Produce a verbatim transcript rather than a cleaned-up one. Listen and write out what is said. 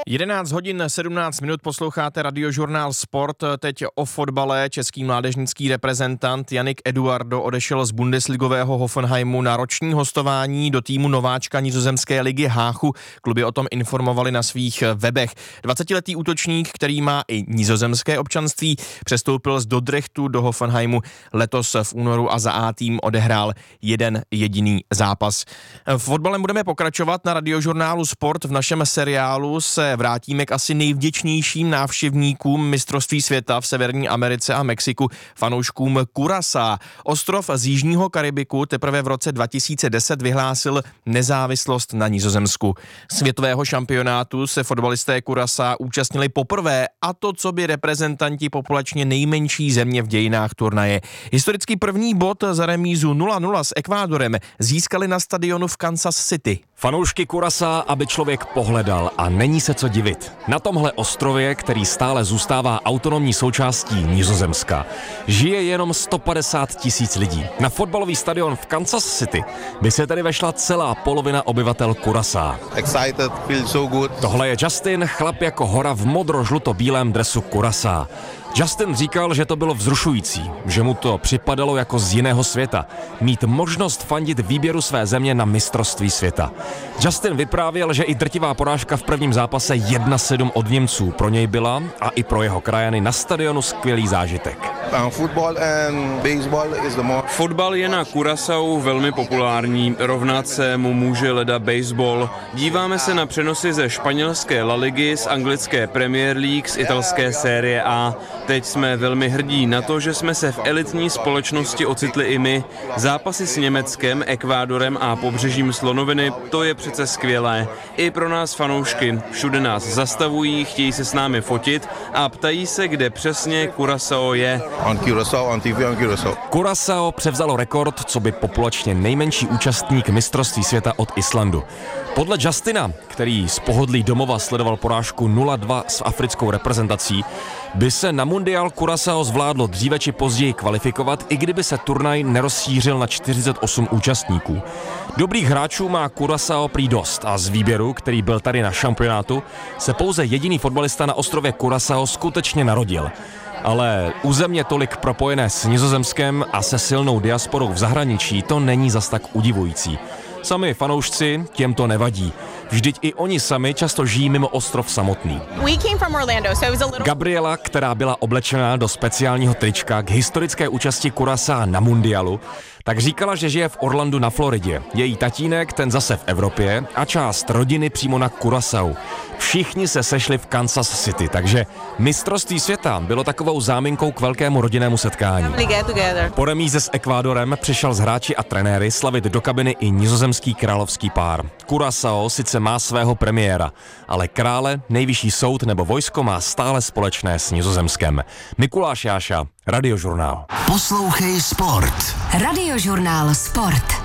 jedenáct hodin sedmnáct minut posloucháte Radiožurnál Sport. Teď o fotbale. Český mládežnický reprezentant Yannick Eduardo odešel z bundesligového Hoffenheimu na roční hostování do týmu nováčka nizozemské ligy Háchu. Kluby o tom informovali na svých webech. dvacetiletý útočník, který má i nizozemské občanství, přestoupil z Dordrechtu do Hoffenheimu letos v únoru a za A tým odehrál jeden jediný zápas. V fotbalem budeme pokračovat na Radiožurnálu Sport. V našem seriálu se vrátíme k asi nejvděčnějším návštěvníkům mistrovství světa v Severní Americe a Mexiku, fanouškům Curaçaa. Ostrov z jižního Karibiku teprve v roce dva tisíce deset vyhlásil nezávislost na Nizozemsku. Světového šampionátu se fotbalisté Curaçaa účastnili poprvé, a to co by reprezentanti populačně nejmenší země v dějinách turnaje. Historicky první bod za remízu nula nula s Ekvádorem získali na stadionu v Kansas City. Fanoušky Curaçaa, aby člověk pohledal, a není se co divit. Na tomhle ostrově, který stále zůstává autonomní součástí Nizozemska, žije jenom sto padesát tisíc lidí. Na fotbalový stadion v Kansas City by se tedy vešla celá polovina obyvatel Curaçaa. Excited, feel so good. Tohle je Justin, chlap jako hora v modro-žluto-bílém dresu Curaçaa. Justin říkal, že to bylo vzrušující, že mu to připadalo jako z jiného světa, mít možnost fandit výběru své země na mistrovství světa. Justin vyprávěl, že i drtivá porážka v prvním zápase jedna sedm od Němců pro něj byla a i pro jeho krajany na stadionu skvělý zážitek. Fotbal je na Curaçao velmi populární, rovnat se mu může leda baseball. Díváme se na přenosy ze španělské La Ligy, z anglické Premier League, z italské série A. Teď jsme velmi hrdí na to, že jsme se v elitní společnosti ocitli i my. Zápasy s Německem, Ekvádorem a pobřežím Slonoviny, to je přece skvělé. I pro nás fanoušky. Všude nás zastavují, chtějí se s námi fotit a ptají se, kde přesně Curaçao je. On Curaçao, on T V on Curaçao. Curaçao převzalo rekord, co by populačně nejmenší účastník mistrovství světa od Islandu. Podle Justina, který z pohodlí domova sledoval porážku nula dva s africkou reprezentací, by se na mundial Curaçao zvládlo dříve či později kvalifikovat, i kdyby se turnaj nerozšířil na čtyřicet osm účastníků. Dobrých hráčů má Curaçao prý dost a z výběru, který byl tady na šampionátu, se pouze jediný fotbalista na ostrově Curaçao skutečně narodil. Ale územně tolik propojené s Nizozemskem a se silnou diasporou v zahraničí to není zas tak udivující. Sami fanoušci, těm to nevadí. Vždyť i oni sami často žijí mimo ostrov samotný. Gabriela, která byla oblečená do speciálního trička k historické účasti Curaçaa na mundialu, tak říkala, že žije v Orlandu na Floridě. Její tatínek, ten zase v Evropě a část rodiny přímo na Curaçao. Všichni se sešli v Kansas City, takže mistrovství světa bylo takovou záminkou k velkému rodinnému setkání. Po remíze s Ekvádorem přišel s hráči a trenéry slavit do kabiny i nizozemský královský pár. Curaçao sice má svého premiéra, ale krále, nejvyšší soud nebo vojsko má stále společné s Nizozemskem. Mikuláš Jáša, Radiožurnál. Poslouchej Sport. Radiožurnál Sport.